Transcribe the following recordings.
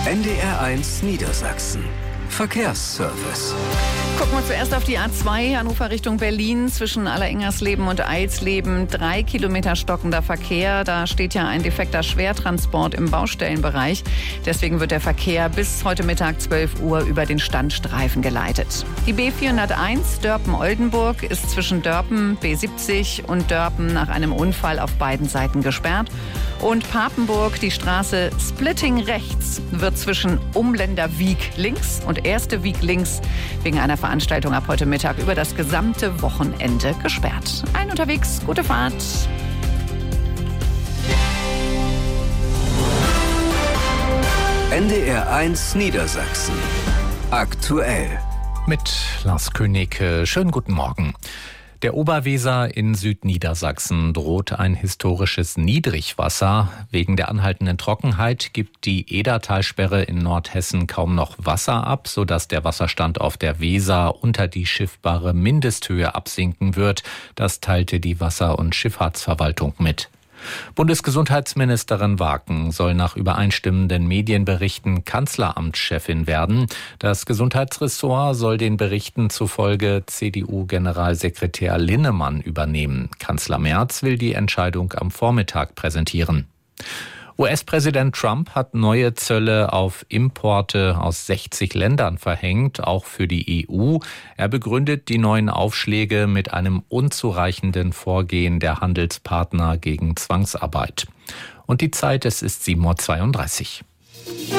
NDR1 Niedersachsen. Verkehrsservice. Gucken wir zuerst auf die A2, Hannover Richtung Berlin, zwischen Allerengersleben und Eilsleben. 3 Kilometer stockender Verkehr. Da steht ja ein defekter Schwertransport im Baustellenbereich. Deswegen wird der Verkehr bis heute Mittag 12 Uhr über den Standstreifen geleitet. Die B401 Dörpen-Oldenburg ist zwischen Dörpen B70 und Dörpen nach einem Unfall auf beiden Seiten gesperrt. Und Papenburg, die Straße Splitting rechts, wird zwischen Umländer Wieg links und Erste Wieg links wegen einer Veranstaltung ab heute Mittag über das gesamte Wochenende gesperrt. Allen unterwegs, gute Fahrt. NDR1 Niedersachsen. Aktuell. Mit Lars König. Schönen guten Morgen. Der Oberweser in Südniedersachsen droht ein historisches Niedrigwasser. Wegen der anhaltenden Trockenheit gibt die Edertalsperre in Nordhessen kaum noch Wasser ab, sodass der Wasserstand auf der Weser unter die schiffbare Mindesthöhe absinken wird. Das teilte die Wasser- und Schifffahrtsverwaltung mit. Bundesgesundheitsministerin Waken soll nach übereinstimmenden Medienberichten Kanzleramtschefin werden. Das Gesundheitsressort soll den Berichten zufolge CDU-Generalsekretär Linnemann übernehmen. Kanzler Merz will die Entscheidung am Vormittag präsentieren. US-Präsident Trump hat neue Zölle auf Importe aus 60 Ländern verhängt, auch für die EU. Er begründet die neuen Aufschläge mit einem unzureichenden Vorgehen der Handelspartner gegen Zwangsarbeit. Und die Zeit, es ist 7:32 Uhr.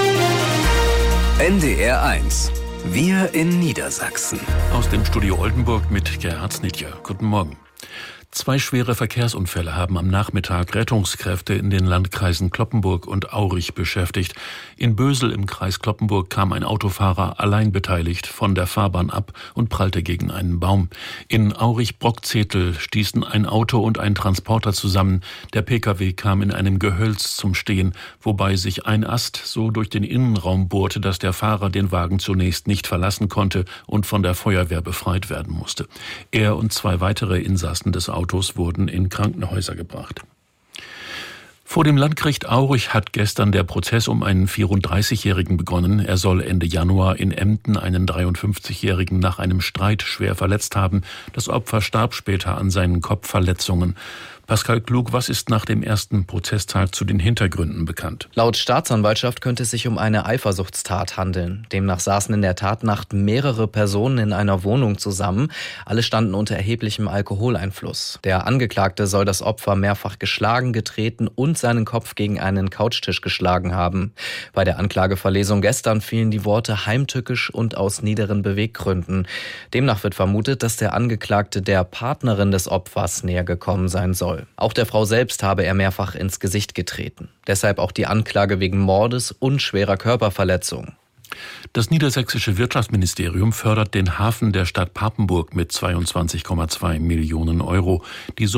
NDR1. Wir in Niedersachsen. Aus dem Studio Oldenburg mit Gerhard Snitjer. Guten Morgen. 2 schwere Verkehrsunfälle haben am Nachmittag Rettungskräfte in den Landkreisen Cloppenburg und Aurich beschäftigt. In Bösel im Kreis Cloppenburg kam ein Autofahrer allein beteiligt von der Fahrbahn ab und prallte gegen einen Baum. In Aurich-Brockzetel stießen ein Auto und ein Transporter zusammen. Der Pkw kam in einem Gehölz zum Stehen, wobei sich ein Ast so durch den Innenraum bohrte, dass der Fahrer den Wagen zunächst nicht verlassen konnte und von der Feuerwehr befreit werden musste. Er und 2 weitere Insassen des Autos wurden in Krankenhäuser gebracht. Vor dem Landgericht Aurich hat gestern der Prozess um einen 34-Jährigen begonnen. Er soll Ende Januar in Emden einen 53-Jährigen nach einem Streit schwer verletzt haben. Das Opfer starb später an seinen Kopfverletzungen. Pascal Klug, was ist nach dem ersten Prozesstag zu den Hintergründen bekannt? Laut Staatsanwaltschaft könnte es sich um eine Eifersuchtstat handeln. Demnach saßen in der Tatnacht mehrere Personen in einer Wohnung zusammen. Alle standen unter erheblichem Alkoholeinfluss. Der Angeklagte soll das Opfer mehrfach geschlagen, getreten und seinen Kopf gegen einen Couchtisch geschlagen haben. Bei der Anklageverlesung gestern fielen die Worte heimtückisch und aus niederen Beweggründen. Demnach wird vermutet, dass der Angeklagte der Partnerin des Opfers näher gekommen sein soll. Auch der Frau selbst habe er mehrfach ins Gesicht getreten. Deshalb auch die Anklage wegen Mordes und schwerer Körperverletzung. Das niedersächsische Wirtschaftsministerium fördert den Hafen der Stadt Papenburg mit 22,2 Millionen Euro. Die